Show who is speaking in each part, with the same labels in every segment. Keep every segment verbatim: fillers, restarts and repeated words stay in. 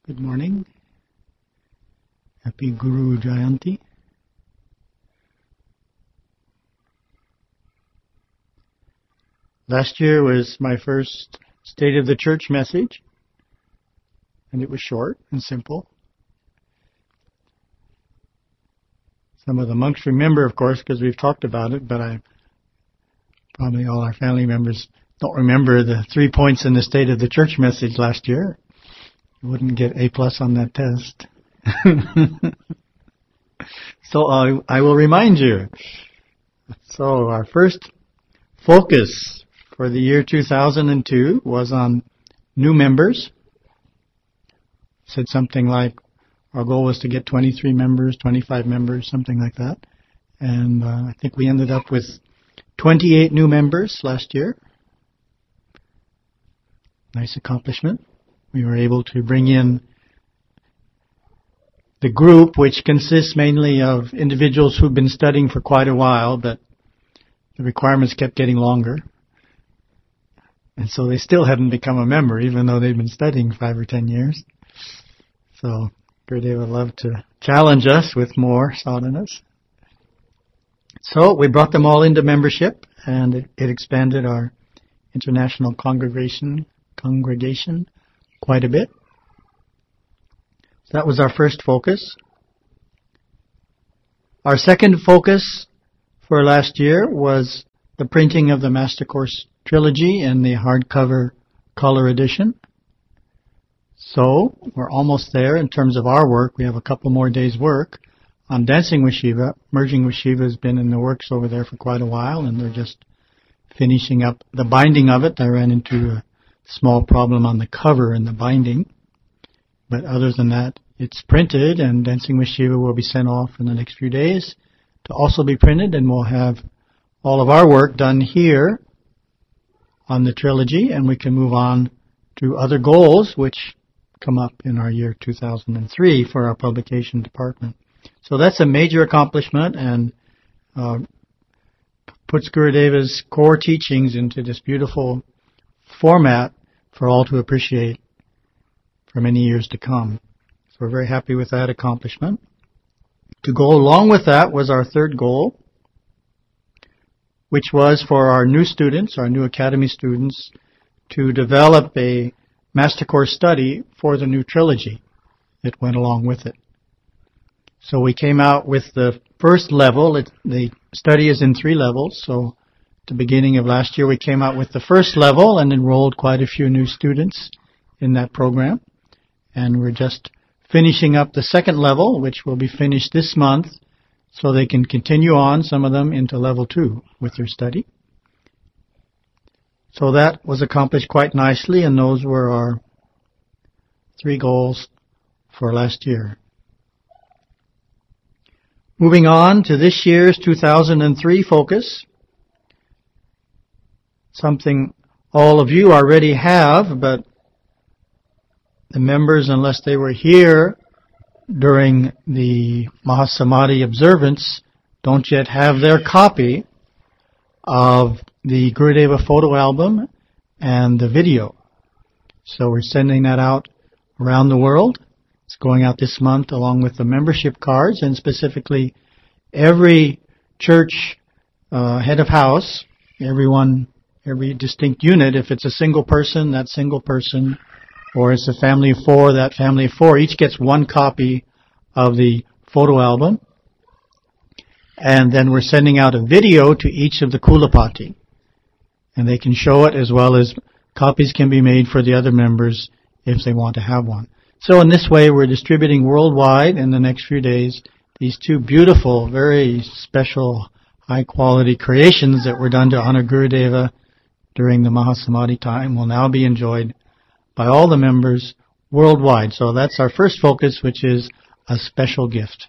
Speaker 1: Good morning. Happy Guru Jayanti. Last year was my first State of the Church message, and it was short and simple. Some of the monks remember, of course, because we've talked about it, but I probably all our family members don't remember the three points in the State of the Church message last year. You wouldn't get A plus on that test. So I, I will remind you. So our first focus for the year two thousand two was on new members. Said something like our goal was to get twenty-three members, twenty-five members, something like that. And uh, I think we ended up with twenty-eight new members last year. Nice accomplishment. We were able to bring in the group, which consists mainly of individuals who've been studying for quite a while, but the requirements kept getting longer. And so they still hadn't become a member, even though they'd been studying five or ten years. So Gurudeva would love to challenge us with more sadhanas. So we brought them all into membership, and it, it expanded our international congregation congregation quite a bit. So that was our first focus. Our second focus for last year was the printing of the Master Course Trilogy in the hardcover color edition. So we're almost there in terms of our work. We have a couple more days' work on Dancing with Shiva. Merging with Shiva has been in the works over there for quite a while, and they're just finishing up the binding of it. I ran into a small problem on the cover and the binding. But other than that, it's printed, and Dancing with Shiva will be sent off in the next few days to also be printed, and we'll have all of our work done here on the trilogy, and we can move on to other goals which come up in our year two thousand three for our publication department. So that's a major accomplishment, and uh, puts Gurudeva's core teachings into this beautiful format for all to appreciate for many years to come. So we're very happy with that accomplishment. To go along with that was our third goal, which was for our new students, our new academy students, to develop a Master Course study for the new trilogy that went along with it. So we came out with the first level. It, the study is in three levels. So at the beginning of last year, we came out with the first level and enrolled quite a few new students in that program. And we're just finishing up the second level, which will be finished this month, so they can continue on, some of them, into level two with their study. So that was accomplished quite nicely, and those were our three goals for last year. Moving on to this year's two thousand three focus, something all of you already have, but the members, unless they were here during the Mahasamadhi observance, don't yet have their copy of the Gurudeva photo album and the video. So we're sending that out around the world. It's going out this month along with the membership cards, and specifically every church uh, head of house, everyone, every distinct unit, if it's a single person, that single person, or it's a family of four, that family of four, each gets one copy of the photo album. And then we're sending out a video to each of the Kulapati. And they can show it, as well as copies can be made for the other members if they want to have one. So in this way, we're distributing worldwide in the next few days these two beautiful, very special, high-quality creations that were done to honor Gurudeva during the Mahasamadhi time will now be enjoyed by all the members worldwide. So that's our first focus, which is a special gift.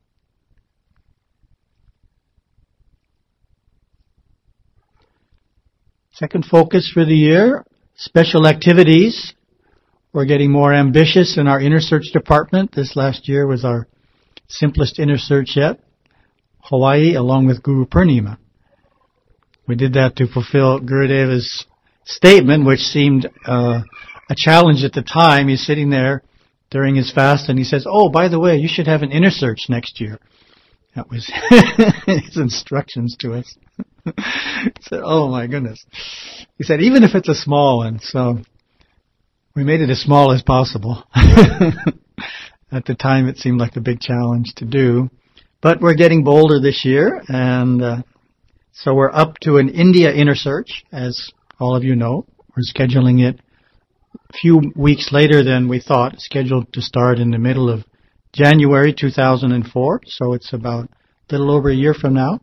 Speaker 1: Second focus for the year, special activities. We're getting more ambitious in our inner search department. This last year was our simplest inner search yet, Hawaii, along with Guru Purnima. We did that to fulfill Gurudeva's statement, which seemed uh, a challenge at the time. He's sitting there during his fast, and he says, "Oh, by the way, you should have an inner search next year." That was his instructions to us. He said, "Oh my goodness." He said, "Even if it's a small one." So we made it as small as possible. At the time, it seemed like a big challenge to do. But we're getting bolder this year, and uh, so we're up to an India inner search, as all of you know. We're scheduling it a few weeks later than we thought, scheduled to start in the middle of January two thousand four, so it's about a little over a year from now.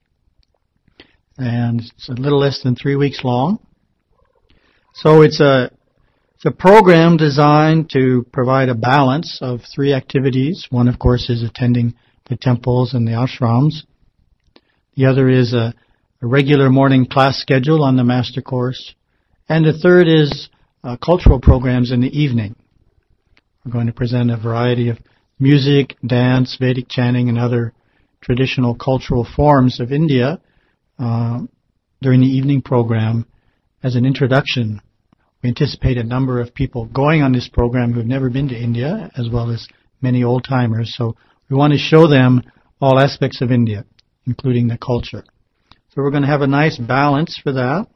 Speaker 1: And it's a little less than three weeks long. So it's a it's a program designed to provide a balance of three activities. One, of course, is attending the temples and the ashrams. The other is a, a regular morning class schedule on the master course. And the third is uh, cultural programs in the evening. We're going to present a variety of music, dance, Vedic chanting, and other traditional cultural forms of India uh, during the evening program as an introduction. We anticipate a number of people going on this program who have never been to India, as well as many old-timers. So we want to show them all aspects of India, including the culture. So we're going to have a nice balance for that.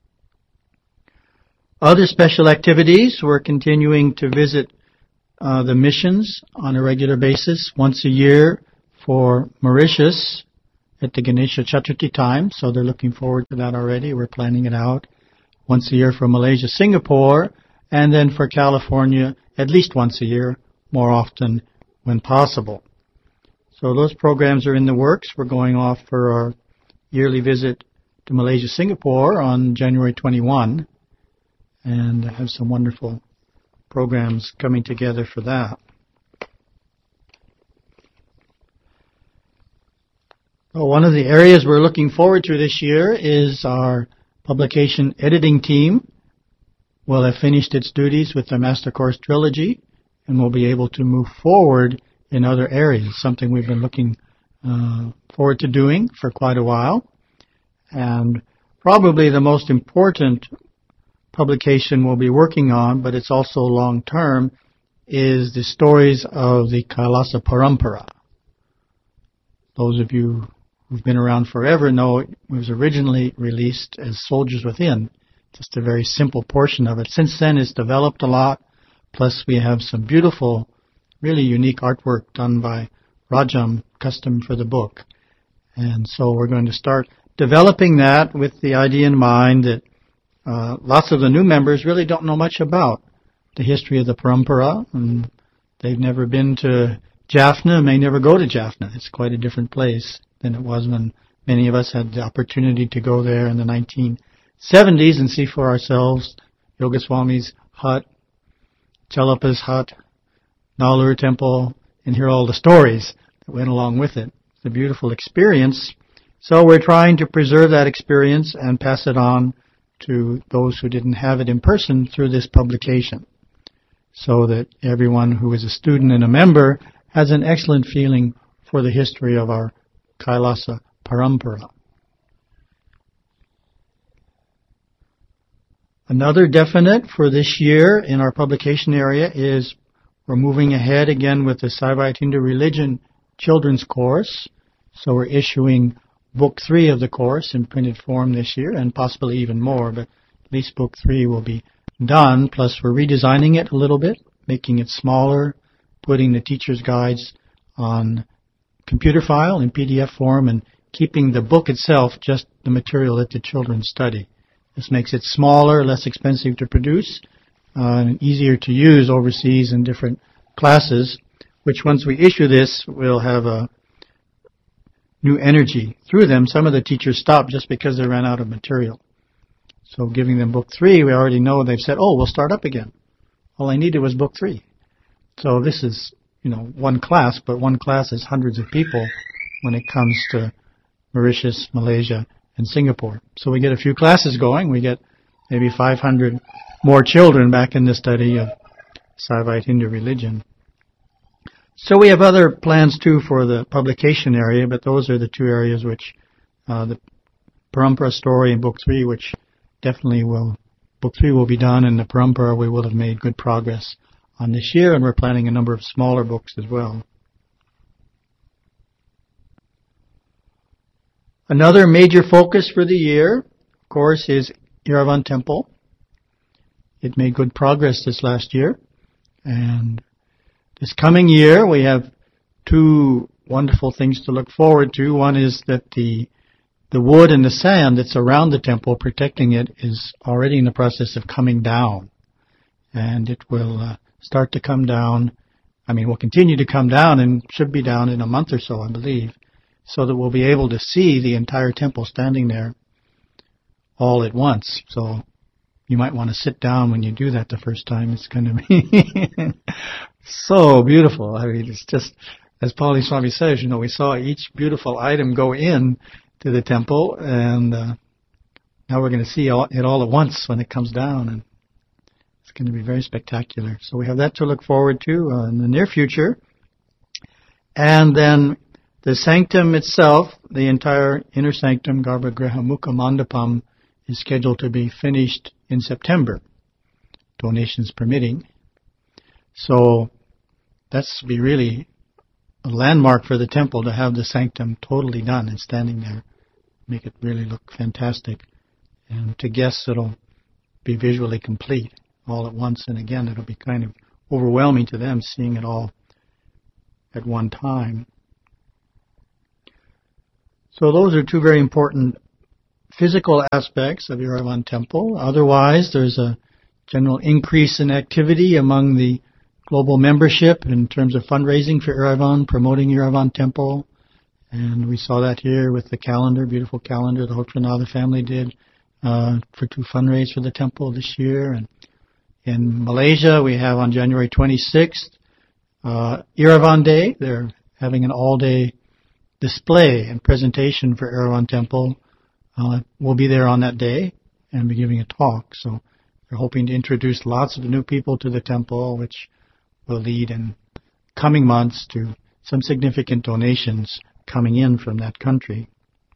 Speaker 1: Other special activities, we're continuing to visit uh, the missions on a regular basis, once a year for Mauritius at the Ganesha Chaturthi time. So they're looking forward to that already. We're planning it out. Once a year for Malaysia, Singapore, and then for California at least once a year, more often when possible. So those programs are in the works. We're going off for our yearly visit to Malaysia, Singapore on January twenty-first, and have some wonderful programs coming together for that. Well, one of the areas we're looking forward to this year is our publication editing team. Will have finished its duties with the Master Course Trilogy and will be able to move forward in other areas, something we've been looking uh, forward to doing for quite a while. And probably the most important publication we'll be working on, but it's also long-term, is the stories of the Kailasa Parampara. Those of you who've been around forever know it was originally released as Soldiers Within, just a very simple portion of it. Since then, it's developed a lot, plus we have some beautiful, really unique artwork done by Rajam, custom for the book. And so we're going to start developing that with the idea in mind that uh, lots of the new members really don't know much about the history of the Parampara, and they've never been to Jaffna, may never go to Jaffna. It's quite a different place than it was when many of us had the opportunity to go there in the nineteen seventies and see for ourselves Yogaswami's hut, Chalapa's hut, Nalur Temple, and hear all the stories that went along with it. It's a beautiful experience. So we're trying to preserve that experience and pass it on to those who didn't have it in person through this publication, so that everyone who is a student and a member has an excellent feeling for the history of our Kailasa Parampara. Another definite for this year in our publication area is we're moving ahead again with the Saivite Hindu Religion Children's Course. So we're issuing Book three of the course in printed form this year, and possibly even more, but at least Book three will be done. Plus we're redesigning it a little bit, making it smaller, putting the teacher's guides on computer file in P D F form, and keeping the book itself just the material that the children study. This makes it smaller, less expensive to produce, uh, and easier to use overseas in different classes, which once we issue this, we'll have a new energy through them. Some of the teachers stopped just because they ran out of material. So giving them Book three, we already know they've said, oh, we'll start up again. All I needed was Book three. So this is, you know, one class, but one class is hundreds of people when it comes to Mauritius, Malaysia, and Singapore. So we get a few classes going. We get maybe five hundred more children back in the study of Saivite Hindu religion. So we have other plans too for the publication area, but those are the two areas which, uh, the Parampara story and Book three, which definitely will, Book three will be done, and the Parampara we will have made good progress on this year, and we're planning a number of smaller books as well. Another major focus for the year, of course, is Erevan Temple. It made good progress this last year, and this coming year we have two wonderful things to look forward to. One is that the the wood and the sand that's around the temple protecting it is already in the process of coming down, and it will uh, start to come down. I mean, will continue to come down and should be down in a month or so, I believe, so that we'll be able to see the entire temple standing there all at once. So you might want to sit down when you do that the first time. It's going to be so beautiful. I mean, it's just, as Pali Swami says, you know, we saw each beautiful item go in to the temple, and uh, now we're going to see all, it all at once when it comes down, and it's going to be very spectacular. So we have that to look forward to uh, in the near future. And then the sanctum itself, the entire inner sanctum, Garbhagriha Mukha Mandapam, is scheduled to be finished in September, donations permitting. So that's to be really a landmark for the temple, to have the sanctum totally done and standing there, make it really look fantastic. And to guests, it'll be visually complete all at once. And again, it'll be kind of overwhelming to them seeing it all at one time. So those are two very important physical aspects of Erevan Temple. Otherwise, there's a general increase in activity among the global membership in terms of fundraising for Erevan, promoting Erevan Temple. And we saw that here with the calendar, beautiful calendar the Hotranatha family did uh, for to fundraise for the temple this year. And in Malaysia, we have on January twenty-sixth, uh, Erevan Day. They're having an all-day display and presentation for Erevan Temple. Uh, we'll be there on that day and be giving a talk. So they're hoping to introduce lots of new people to the temple, which will lead in coming months to some significant donations coming in from that country.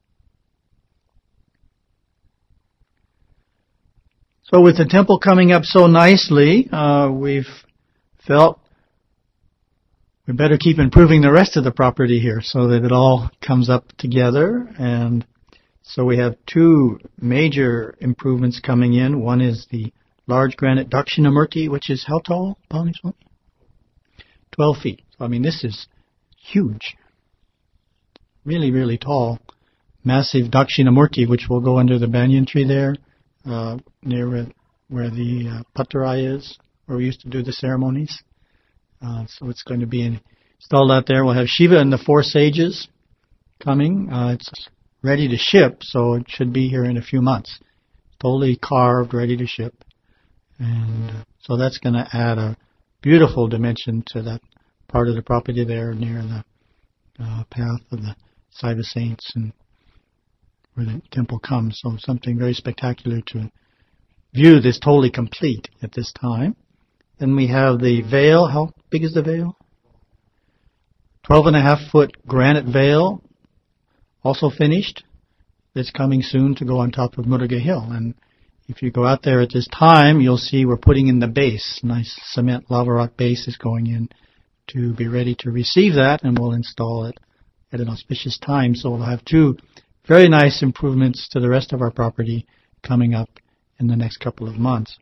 Speaker 1: So with the temple coming up so nicely, uh, we've felt we better keep improving the rest of the property here so that it all comes up together. And so we have two major improvements coming in. One is the large granite Dakshinamurti, which is how tall, Pali Swami? twelve feet. So, I mean, this is huge. Really, really tall. Massive Dakshinamurti, which will go under the banyan tree there, uh, near where, where the uh, Pattarai is, where we used to do the ceremonies. Uh, so it's going to be in, installed out there. We'll have Shiva and the four sages coming. Uh, it's ready to ship, so it should be here in a few months. Totally carved, ready to ship. And uh, so that's going to add a beautiful dimension to that part of the property there near the uh, path of the Saiva Saints and where the temple comes. So something very spectacular to view this totally complete at this time. Then we have the veil. How big is the veil? Twelve and a half foot granite veil, also finished. It's coming soon to go on top of Muruga Hill. And if you go out there at this time, you'll see we're putting in the base. Nice cement lava rock base is going in to be ready to receive that, and we'll install it at an auspicious time. So we'll have two very nice improvements to the rest of our property coming up in the next couple of months.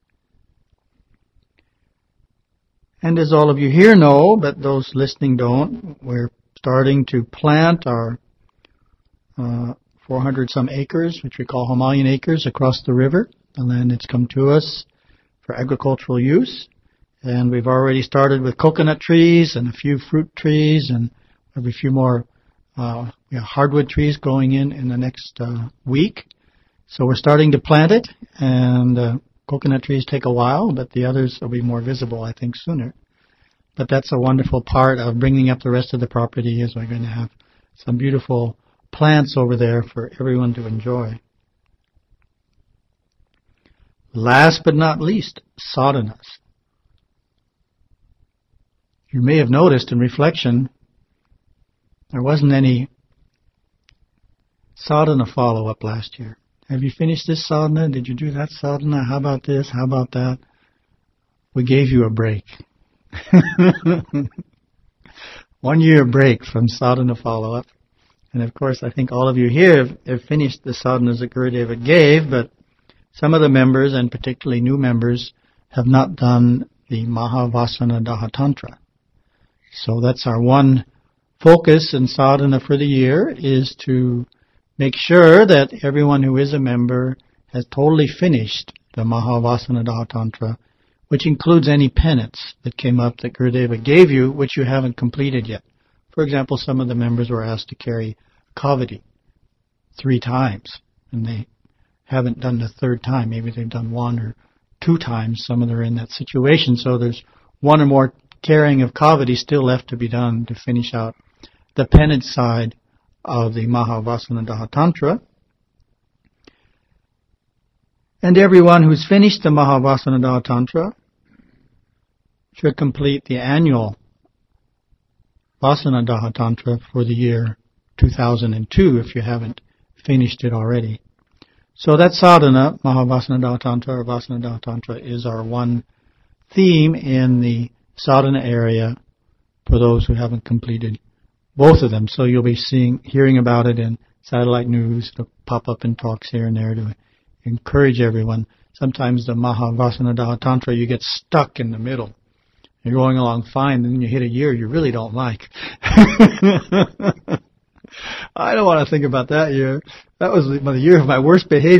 Speaker 1: And as all of you here know, but those listening don't, we're starting to plant our uh, four hundred some acres, which we call Himalayan acres, across the river. The land that's come to us for agricultural use. And we've already started with coconut trees and a few fruit trees, and we have a few more uh, you know, hardwood trees going in in the next uh, week. So we're starting to plant it, and uh, coconut trees take a while, but the others will be more visible, I think, sooner. But that's a wonderful part of bringing up the rest of the property, is we're going to have some beautiful plants over there for everyone to enjoy. Last but not least, sadhanas. You may have noticed in reflection, there wasn't any sadhana follow-up last year. Have you finished this sadhana? Did you do that sadhana? How about this? How about that? we gave you a break. One year break from sadhana follow-up. And of course, I think all of you here have, have finished the sadhanas that Gurudeva gave, but some of the members, and particularly new members, have not done the Mahavasana Daha Tantra. So that's our one focus in sadhana for the year, is to make sure that everyone who is a member has totally finished the Mahavasana Daha Tantra, which includes any penance that came up that Gurudeva gave you, which you haven't completed yet. For example, some of the members were asked to carry kavadi three times, and they haven't done the third time. Maybe they've done one or two times. Some of them are in that situation, so there's one or more carrying of kavadi still left to be done to finish out the penance side of the Mahavasana Daha Tantra. And everyone who's finished the Mahavasana Daha Tantra should complete the annual Vasana Daha Tantra for the year two thousand two if you haven't finished it already. So that sadhana, Mahavasana Daha Tantra or Vasana Daha Tantra, is our one theme in the sadhana area for those who haven't completed both of them. So you'll be seeing, hearing about it in satellite news. It'll pop up in talks here and there to encourage everyone. Sometimes the Mahavasana Daha Tantra, you get stuck in the middle. You're going along fine, then you hit a year you really don't like. I don't want to think about that year. That was the year of my worst behavior.